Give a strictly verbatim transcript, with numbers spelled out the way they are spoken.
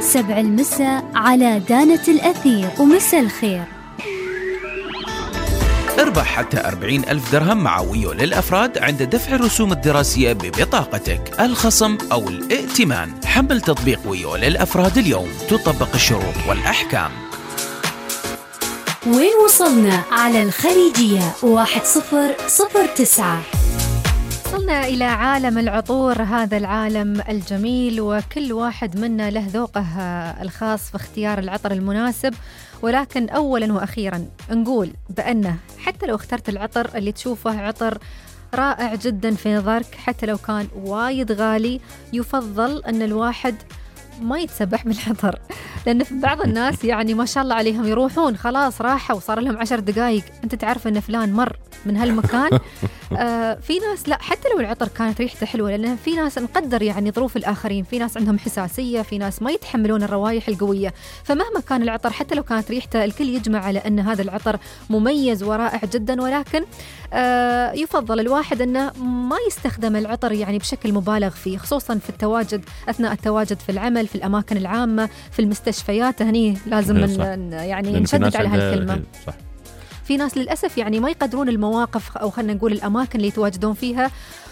سبع المساء على دانة الأثير. ومساء الخير. اربح حتى أربعين ألف درهم مع ويو للأفراد عند دفع الرسوم الدراسية ببطاقتك، الخصم أو الائتمان. حمل تطبيق ويو للأفراد اليوم، تطبق الشروط والأحكام. وين وصلنا على الخليجية واحد صفر صفر تسعة. وصلنا إلى عالم العطور، هذا العالم الجميل، وكل واحد منا له ذوقه الخاص في اختيار العطر المناسب. ولكن أولا وأخيرا نقول بأنه حتى لو اخترت العطر اللي تشوفه عطر رائع جدا في نظرك، حتى لو كان وايد غالي، يفضل أن الواحد ما يتسبح بالعطر، لأن في بعض الناس يعني ما شاء الله عليهم يروحون خلاص راحوا وصار لهم عشر دقايق، أنت تعرف أن فلان مر من هالمكان. آه في ناس لا، حتى لو العطر كانت ريحته حلوة، لأن في ناس نقدر يعني ظروف الآخرين، في ناس عندهم حساسية، في ناس ما يتحملون الروائح القوية، فمهما كان العطر حتى لو كانت ريحته الكل يجمع على أن هذا العطر مميز ورائع جدا. ولكن آه يفضل الواحد أنه ما يستخدم العطر يعني بشكل مبالغ فيه، خصوصا في التواجد أثناء التواجد في العمل، في الأماكن العامة، في المستشفيات. هني لازم من يعني نشدد على هالكلمة. صح. في ناس للأسف يعني ما يقدرون المواقف أو خلنا نقول الأماكن اللي يتواجدون فيها،